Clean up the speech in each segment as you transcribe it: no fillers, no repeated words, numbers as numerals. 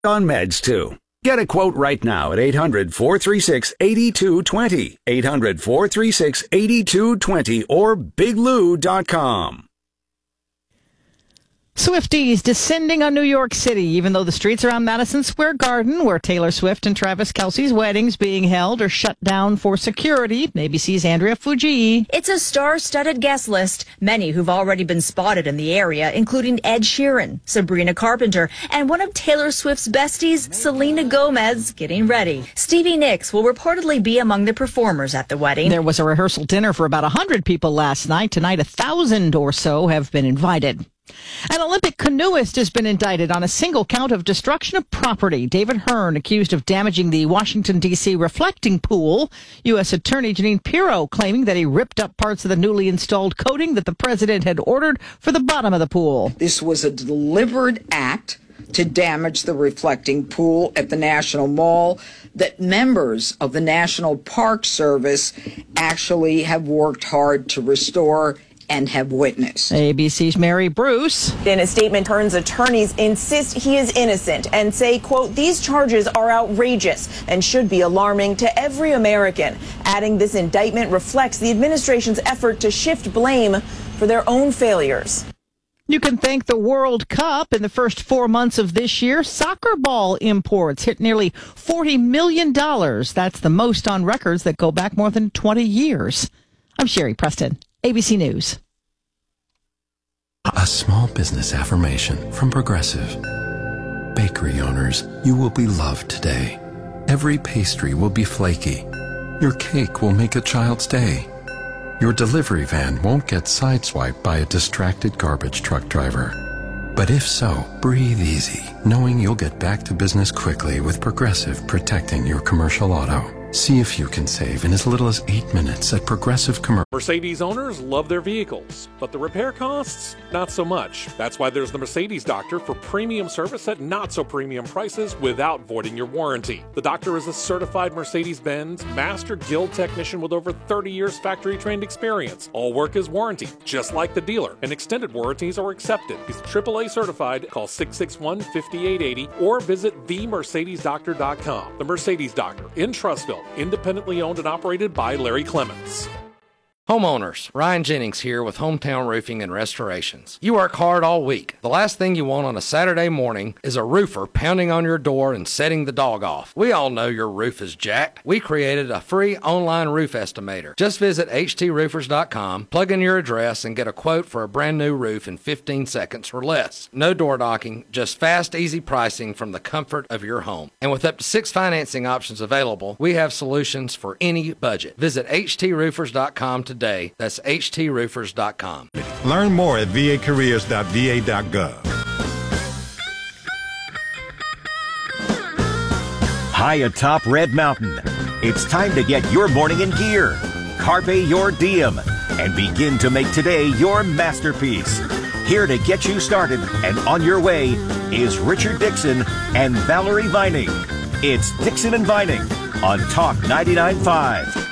on meds, too. Get a quote right now at 800-436-8220, 800-436-8220, or biglou.com. Swifties descending on New York City, even though the streets around Madison Square Garden, where Taylor Swift and Travis Kelce's weddings being held, are shut down for security. ABC's Andrea Fuji. It's a star-studded guest list, many who've already been spotted in the area, including Ed Sheeran, Sabrina Carpenter, and one of Taylor Swift's besties, Selena Gomez, getting ready. Stevie Nicks will reportedly be among the performers at the wedding. There was a rehearsal dinner for about 100 people last night. Tonight, 1,000 or so have been invited. An Olympic canoeist has been indicted on a single count of destruction of property. David Hearn, accused of damaging the Washington, D.C. reflecting pool. U.S. Attorney Jeanine Pirro claiming that he ripped up parts of the newly installed coating that the president had ordered for the bottom of the pool. This was a deliberate act to damage the reflecting pool at the National Mall that members of the National Park Service actually have worked hard to restore and have witnessed. ABC's Mary Bruce. In a statement, Hearn's attorneys insist he is innocent and say, quote, these charges are outrageous and should be alarming to every American, adding this indictment reflects the administration's effort to shift blame for their own failures. You can thank the World Cup. In the first 4 months of this year, soccer ball imports hit nearly $40 million. That's the most on records that go back more than 20 years. I'm Sherry Preston, ABC News. A small business affirmation from Progressive. Bakery owners, you will be loved today. Every pastry will be flaky. Your cake will make a child's day. Your delivery van won't get sideswiped by a distracted garbage truck driver. But if so, breathe easy, knowing you'll get back to business quickly with Progressive protecting your commercial auto. See if you can save in as little as 8 minutes at Progressive Commercial. Mercedes owners love their vehicles, but the repair costs, not so much. That's why there's the Mercedes Doctor for premium service at not so premium prices without voiding your warranty. The Doctor is a certified Mercedes-Benz Master Guild technician with over 30 years factory-trained experience. All work is warranted, just like the dealer, and extended warranties are accepted. He's AAA certified. Call 661-5880 or visit themercedesdoctor.com. The Mercedes Doctor in Trussville. Independently owned and operated by Larry Clements. Homeowners, Ryan Jennings here with Hometown Roofing and Restorations. You work hard all week. The last thing you want on a Saturday morning is a roofer pounding on your door and setting the dog off. We all know your roof is jacked. We created a free online roof estimator. Just visit htsroofers.com, plug in your address, and get a quote for a brand new roof in 15 seconds or less. No door knocking, just fast, easy pricing from the comfort of your home. And with up to 6 financing options available, we have solutions for any budget. Visit htsroofers.com today. That's htsroofers.com. Learn more at vacareers.va.gov. High atop Red Mountain, it's time to get your morning in gear. Carpe your diem and begin to make today your masterpiece. Here to get you started and on your way is Richard Dixon and Valerie Vining. It's Dixon and Vining on Talk 99.5.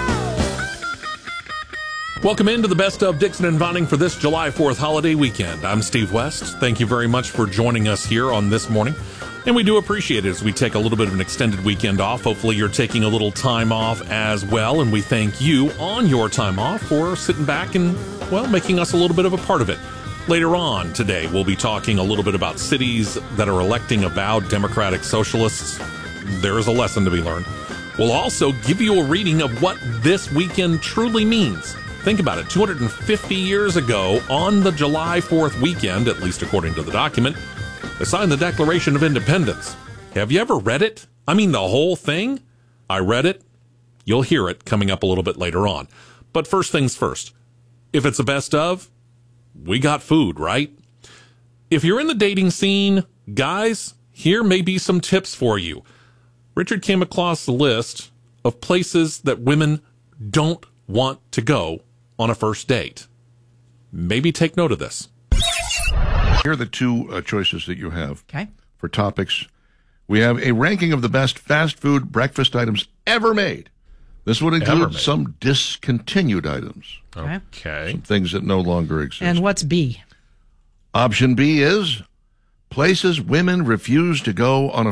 Welcome into the best of Dixon and Vining for this July 4th holiday weekend. I'm Steve West. Thank you very much for joining us here on this morning. And we do appreciate it as we take a little bit of an extended weekend off. Hopefully you're taking a little time off as well. And we thank you on your time off for sitting back and, well, making us a little bit of a part of it. Later on today, we'll be talking a little bit about cities that are electing avowed Democratic Socialists. There is a lesson to be learned. We'll also give you a reading of what this weekend truly means. Think about it. 250 years ago, on the July 4th weekend, at least according to the document, they signed the Declaration of Independence. Have you ever read it? I mean, the whole thing? I read it. You'll hear it coming up a little bit later on. But first things first. If it's a best of, we got food, right? If you're in the dating scene, guys, here may be some tips for you. Richard came across the list of places that women don't want to go on a first date. Maybe take note of this. Here are the two choices that you have Okay. for topics. We have a ranking of the best fast food breakfast items ever made. This would include some discontinued items. Okay. Some things that no longer exist. And what's B? Option B is places women refuse to go on a